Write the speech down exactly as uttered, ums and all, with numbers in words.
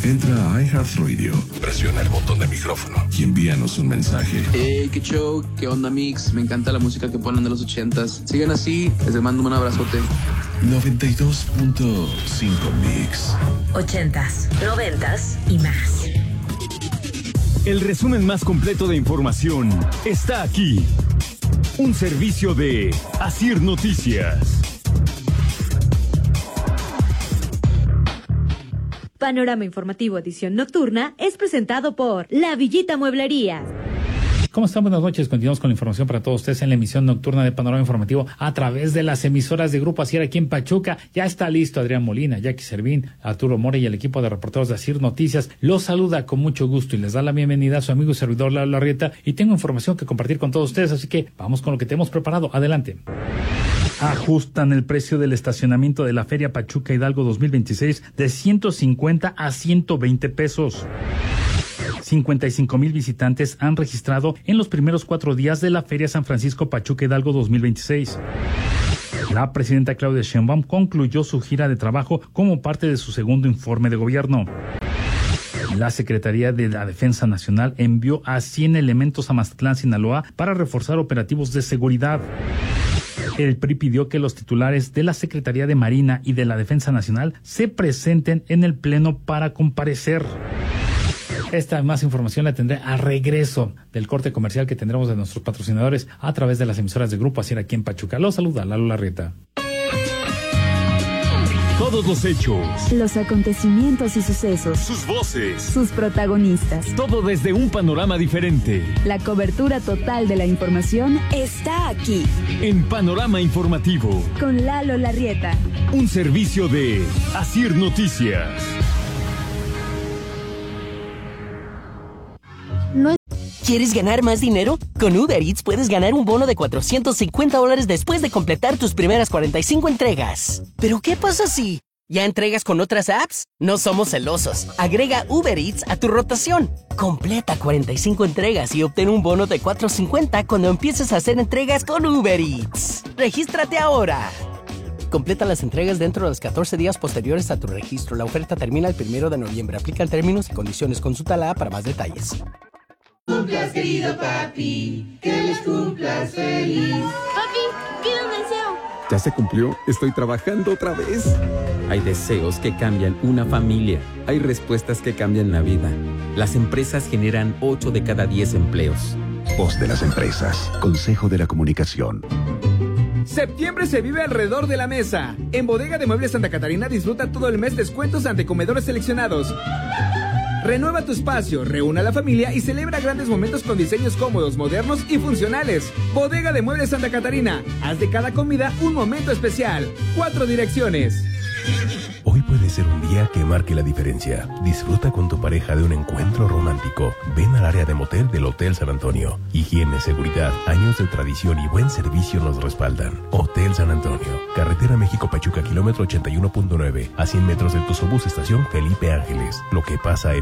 Entra a iHeartRadio, presiona el botón de micrófono y envíanos un mensaje. Hey, qué show, qué onda, Mix. Me encanta la música que ponen de los ochentas. Sigan así, les mando un abrazote. noventa y dos punto cinco Mix. Ochentas, noventas y más. El resumen más completo de información está aquí. Un servicio de Asir Noticias. Panorama Informativo Edición Nocturna es presentado por La Villita Mueblería. ¿Cómo están? Buenas noches. Continuamos con la información para todos ustedes en la emisión nocturna de Panorama Informativo a través de las emisoras de Grupo Asir aquí en Pachuca. Ya está listo Adrián Molina, Jackie Servín, Arturo Mora y el equipo de reporteros de Asir Noticias. Los saluda con mucho gusto y les da la bienvenida a su amigo y servidor Lalo Larrieta. Y tengo información que compartir con todos ustedes, así que vamos con lo que tenemos preparado. Adelante. Ajustan el precio del estacionamiento de la Feria Pachuca Hidalgo dos mil veintiséis de ciento cincuenta a ciento veinte pesos. cincuenta y cinco mil visitantes han registrado en los primeros cuatro días de la Feria San Francisco Pachuca Hidalgo dos mil veintiséis. La presidenta Claudia Sheinbaum concluyó su gira de trabajo como parte de su segundo informe de gobierno. La Secretaría de la Defensa Nacional envió a cien elementos a Mazatlán, Sinaloa, para reforzar operativos de seguridad. El P R I pidió que los titulares de la Secretaría de Marina y de la Defensa Nacional se presenten en el Pleno para comparecer. Esta más información la tendré a regreso del corte comercial que tendremos de nuestros patrocinadores a través de las emisoras de Grupo Asir aquí en Pachuca. Los saluda Lalo Larrieta. Todos los hechos, los acontecimientos y sucesos, sus voces, sus protagonistas, todo desde un panorama diferente. La cobertura total de la información está aquí. En Panorama Informativo, con Lalo Larrieta. Un servicio de Asir Noticias. No es... ¿Quieres ganar más dinero? Con Uber Eats puedes ganar un bono de cuatrocientos cincuenta dólares después de completar tus primeras cuarenta y cinco entregas. ¿Pero qué pasa si ya entregas con otras apps? No somos celosos. Agrega Uber Eats a tu rotación. Completa cuarenta y cinco entregas y obtén un bono de cuatrocientos cincuenta cuando empieces a hacer entregas con Uber Eats. ¡Regístrate ahora! Completa las entregas dentro de los catorce días posteriores a tu registro. La oferta termina el primero de noviembre. Aplican términos y condiciones. Consulta la app para más detalles. Cumplas, querido papi, que les cumplas feliz. Papi, pido un deseo. ¿Ya se cumplió? Estoy trabajando otra vez. Hay deseos que cambian una familia. Hay respuestas que cambian la vida. Las empresas generan ocho de cada diez empleos. Voz de las empresas. Consejo de la Comunicación. Septiembre se vive alrededor de la mesa. En Bodega de Muebles Santa Catarina disfruta todo el mes descuentos ante comedores seleccionados. Renueva tu espacio, reúne a la familia y celebra grandes momentos con diseños cómodos, modernos y funcionales. Bodega de Muebles Santa Catarina. Haz de cada comida un momento especial. Cuatro direcciones. Hoy puede ser un día que marque la diferencia. Disfruta con tu pareja de un encuentro romántico. Ven al área de motel del Hotel San Antonio. Higiene, seguridad, años de tradición y buen servicio nos respaldan. Hotel San Antonio. Carretera México-Pachuca, kilómetro ochenta y uno punto nueve. A cien metros del Tuzobús, estación Felipe Ángeles. Lo que pasa en